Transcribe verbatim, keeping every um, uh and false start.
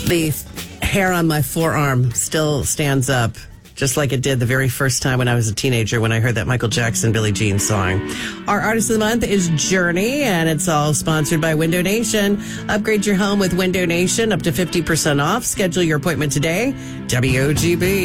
The hair on my forearm still stands up, just like it did the very first time when I was a teenager when I heard that Michael Jackson, Billie Jean song. Our artist of the month is Journey, and it's all sponsored by Window Nation. Upgrade your home with Window Nation, up to fifty percent off. Schedule your appointment today. W O G B.